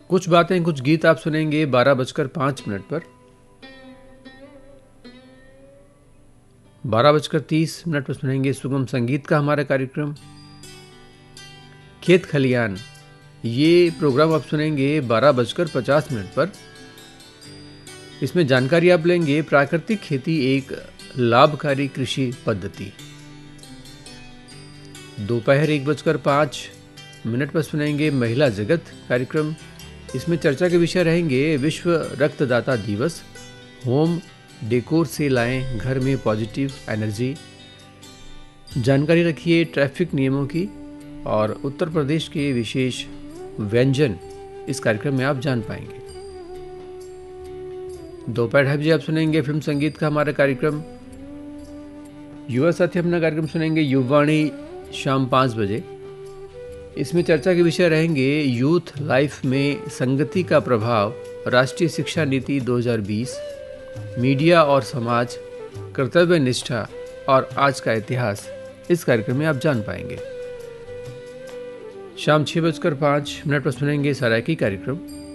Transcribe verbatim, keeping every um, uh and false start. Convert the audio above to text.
कुछ बातें कुछ गीत आप सुनेंगे बारह बजकर पाँच मिनट पर। बारह बजकर तीस मिनट पर सुनेंगे सुगम संगीत का हमारा कार्यक्रम। खेत खलियान, ये प्रोग्राम आप सुनेंगे बारह बजकर पचास मिनट पर। इसमें जानकारी आप लेंगे प्राकृतिक खेती एक लाभकारी कृषि पद्धति। दोपहर एक बजकर पाँच मिनट पर सुनेंगे महिला जगत कार्यक्रम। इसमें चर्चा के विषय रहेंगे विश्व रक्तदाता दिवस, होम डेकोर से लाएं घर में पॉजिटिव एनर्जी। जानकारी रखिए ट्रैफिक नियमों की और उत्तर प्रदेश के विशेष व्यंजन इस कार्यक्रम में आप जान पाएंगे। दोपहर ढाई बजे आप सुनेंगे फिल्म संगीत का हमारा कार्यक्रम। युवा साथी अपना कार्यक्रम सुनेंगे युवाणी शाम पाँच बजे। इसमें चर्चा के विषय रहेंगे यूथ लाइफ में संगति का प्रभाव, राष्ट्रीय शिक्षा नीति दो हज़ार बीस, मीडिया और समाज, कर्तव्य निष्ठा और आज का इतिहास। इस कार्यक्रम में आप जान पाएंगे। शाम छः बजकर पाँच मिनट पर सुनेंगे सरायकी कार्यक्रम।